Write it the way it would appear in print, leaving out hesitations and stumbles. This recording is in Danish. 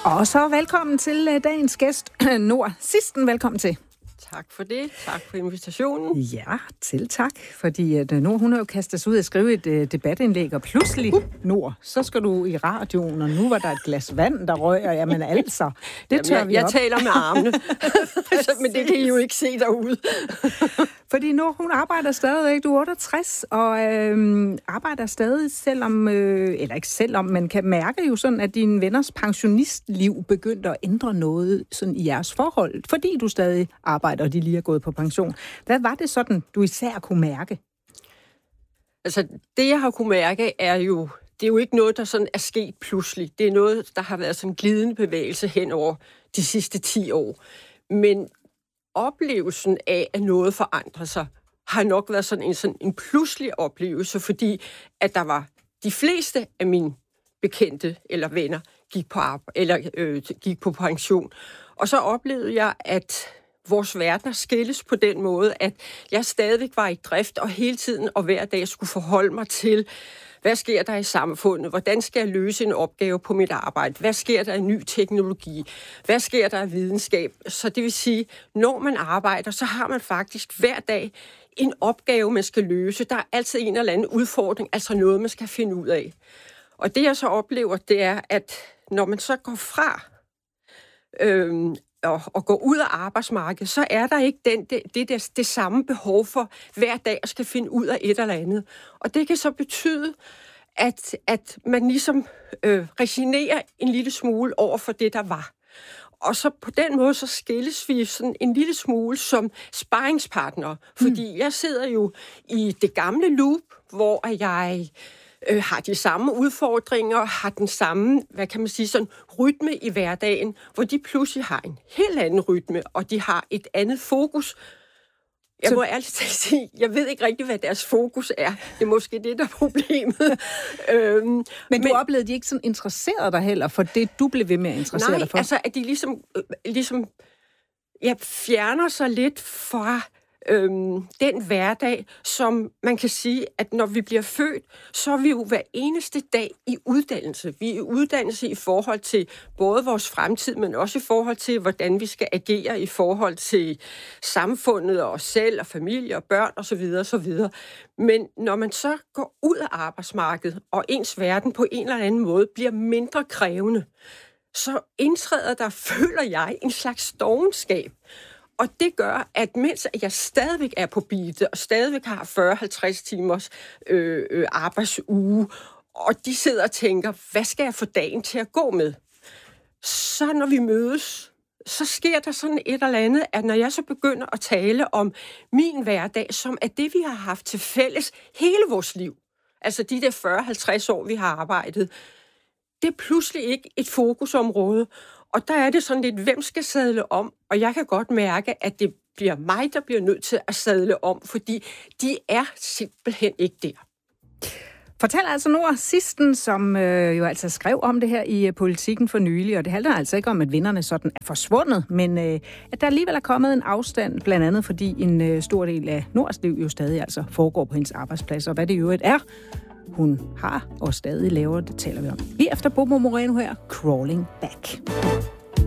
Og så velkommen til dagens gæst, Nord Sisten. Velkommen til. Tak for det. Tak for invitationen. Ja, til tak. Fordi Nord, hun har jo kastet sig ud og skrive et debatindlæg, og pludselig, Nord, så skal du i radioen, og nu var der et glas vand, der røg, og jamen altså, det tør vi op. Jeg taler med armene, men det kan I jo ikke se derude. Fordi Nord, hun arbejder stadig, du er 68, og arbejder stadig, selvom, eller ikke selvom, man kan mærke jo sådan, at dine venners pensionistliv begyndte at ændre noget sådan i jeres forhold, fordi du stadig arbejder, og de lige er gået på pension. Hvad var det sådan, du især kunne mærke? Altså, det jeg har kunne mærke, det er jo ikke noget, der sådan er sket pludselig. Det er noget, der har været sådan en glidende bevægelse hen over de sidste 10 år. Men oplevelsen af, at noget forandrer sig, har nok været sådan en pludselig oplevelse, fordi at der var de fleste af mine bekendte eller venner gik på pension. Og så oplevede jeg, at vores verdener skilles på den måde, at jeg stadig var i drift, og hele tiden og hver dag skulle forholde mig til, hvad sker der i samfundet? Hvordan skal jeg løse en opgave på mit arbejde? Hvad sker der i ny teknologi? Hvad sker der i videnskab? Så det vil sige, når man arbejder, så har man faktisk hver dag en opgave, man skal løse. Der er altid en eller anden udfordring, altså noget, man skal finde ud af. Og det, jeg så oplever, det er, at når man så går fra og går ud af arbejdsmarkedet, så er der ikke det samme behov for hver dag at skal finde ud af et eller andet. Og det kan så betyde, at man ligesom resignerer en lille smule over for det, der var. Og så på den måde, så skilles vi sådan en lille smule som sparringspartnere. Fordi jeg sidder jo i det gamle loop, hvor jeg har de samme udfordringer, har den samme, hvad kan man sige, sådan rytme i hverdagen, hvor de pludselig har en helt anden rytme, og de har et andet fokus. Jeg må ærligt sige, jeg ved ikke rigtig, hvad deres fokus er. Det er måske det, der er problemet. Men du oplevede, at de ikke sådan interesserede dig heller for det, du blev ved med at interessere dig for? Nej, altså, at de ligesom fjerner sig lidt fra den hverdag, som man kan sige, at når vi bliver født, så er vi jo hver eneste dag i uddannelse. Vi er i uddannelse i forhold til både vores fremtid, men også i forhold til, hvordan vi skal agere i forhold til samfundet og os selv og familie og børn osv. osv. Men når man så går ud af arbejdsmarkedet, og ens verden på en eller anden måde bliver mindre krævende, så indtræder der, føler jeg, en slags dovenskab. Og det gør, at mens jeg stadigvæk er på beatet, og stadigvæk har 40-50 timers arbejdsuge, og de sidder og tænker, hvad skal jeg få dagen til at gå med? Så når vi mødes, så sker der sådan et eller andet, at når jeg så begynder at tale om min hverdag, som er det, vi har haft til fælles hele vores liv, altså de der 40-50 år, vi har arbejdet, det er pludselig ikke et fokusområde. Og der er det sådan lidt, hvem skal sadle om? Og jeg kan godt mærke, at det bliver mig, der bliver nødt til at sadle om, fordi de er simpelthen ikke der. Fortæller altså Nord Sisten, som jo altså skrev om det her i Politikken for nylig, og det handler altså ikke om, at vinderne sådan er forsvundet, men at der alligevel er kommet en afstand, blandt andet fordi en stor del af Nords liv jo stadig altså foregår på hendes arbejdsplads, og hvad det i øvrigt er, hun har og stadig laver, det taler vi om. Lige efter Bobo Moreno her, Crawling Back.